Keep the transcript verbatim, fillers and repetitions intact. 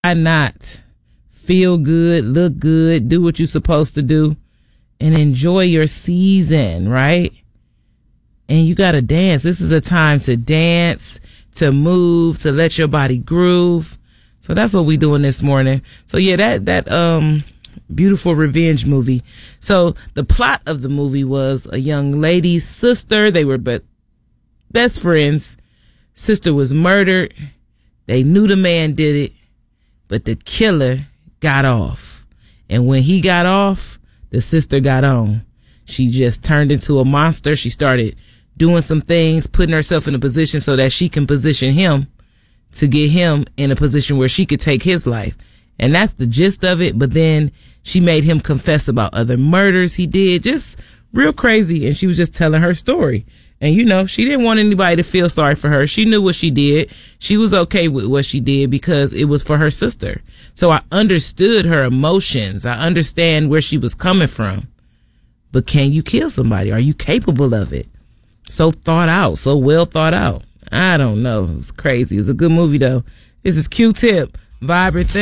Why not feel good, look good, do what you're supposed to do, and enjoy your season, right? And you got to dance. This is a time to dance, to move, to let your body groove. So that's what we doing this morning. So yeah, that, that, um, beautiful revenge movie. So the plot of the movie was a young lady's sister. They were but best friends. Sister was murdered. They knew the man did it, but the killer got off. And when he got off, the sister got on. She just turned into a monster. She started doing some things, putting herself in a position so that she can position him to get him in a position where she could take his life. And that's the gist of it. But then she made him confess about other murders he did. Just real crazy. And she was just telling her story. And, you know, she didn't want anybody to feel sorry for her. She knew what she did. She was okay with what she did because it was for her sister. So I understood her emotions. I understand where she was coming from. But can you kill somebody? Are you capable of it? So thought out, so well thought out. I don't know. It was crazy. It was a good movie, though. This is Q-Tip, Vibrant Thing.